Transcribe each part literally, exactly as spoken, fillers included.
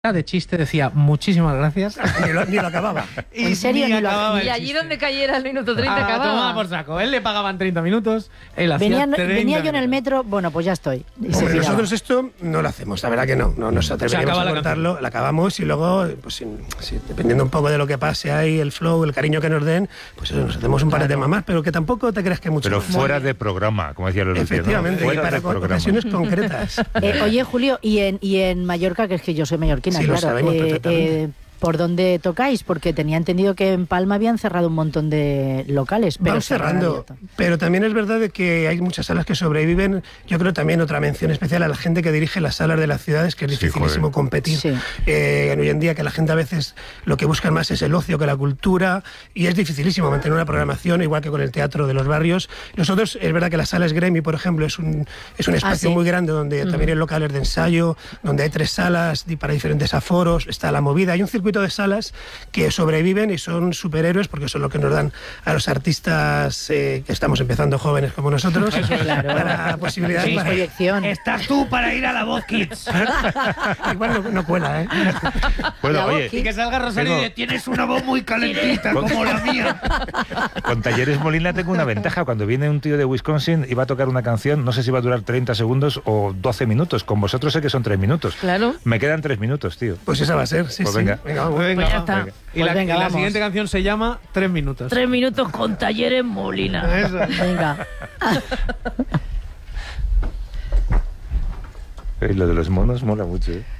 de chiste decía muchísimas gracias. Ni lo, ni lo acababa. Y ¿En serio? ni Ni lo- acababa y el allí chiste. donde cayera el minuto treinta Ah, acababa. tomaba por saco. Él le pagaban treinta minutos, él hacía Venía, treinta venía yo en el minutos. metro, bueno, pues ya estoy. Y se Hombre, piraba. nosotros esto no lo hacemos, la verdad que no. No nos atreveríamos acaba a la contarlo, la acabamos y luego, pues sin- si- dependiendo un poco de lo que pase ahí, el flow, el cariño que nos den, pues eso, nos hacemos un par de temas más, pero que tampoco te creas que mucho. Pero más. fuera de programa, como decía Lolo. Efectivamente, y Fuera para de con- programa. ocasiones concretas. Eh, oye, Julio, y en, y en Mallorca, que es que yo soy mallorquina, Sí, lo claro. sabemos eh, perfectamente. eh, ¿Por dónde tocáis? Porque tenía entendido que en Palma habían cerrado un montón de locales. Pero Van se habrá cerrando, abierto. pero también es verdad de que hay muchas salas que sobreviven. Yo creo también otra mención especial a la gente que dirige las salas de las ciudades, que es Sí, dificilísimo joder. competir. Sí. Eh, hoy en día que la gente a veces lo que busca más es el ocio que la cultura y es dificilísimo mantener una programación, igual que con el teatro de los barrios. Nosotros, es verdad que la sala Esgremi, por ejemplo, es un, es un espacio sí. muy grande donde también hay locales de ensayo, donde hay tres salas di- para diferentes aforos, está la movida. Hay un circuito de salas que sobreviven y son superhéroes porque son lo que nos dan a los artistas eh, que estamos empezando jóvenes como nosotros Claro. para posibilidades Sí, para... proyección. Estás tú para ir a la Voz Kids. Igual no, no cuela, ¿eh? Bueno, La voz, oye, Y que salga Rosario Tengo- y dice, tienes una voz muy calentita Con- como la mía. con Talleres Molina tengo una ventaja. Cuando viene un tío de Wisconsin y va a tocar una canción, no sé si va a durar treinta segundos o doce minutos. Con vosotros sé que son tres minutos. Claro. Me quedan tres minutos, tío. Pues esa va a ser, sí, Pues sí. venga. vamos. Venga, Pues ya va. está. Venga. Y Pues la, venga, y la vamos. siguiente canción se llama Tres minutos. Tres minutos con Talleres Molina. Eso. Venga. Eh, Lo de los monos mola mucho, ¿eh?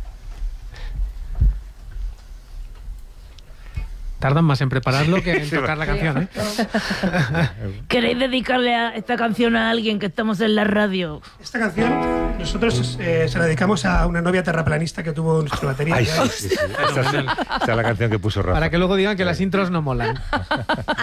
Tardan más en prepararlo que en Sí, tocar la canción, ¿eh? ¿Queréis dedicarle a esta canción a alguien que estamos en la radio? Esta canción nosotros eh, se la dedicamos a una novia terraplanista que tuvo nuestra batería. Ay, sí, sí, sí. Esa es, esa es la canción que puso Rafa. Para que luego digan que las intros no molan.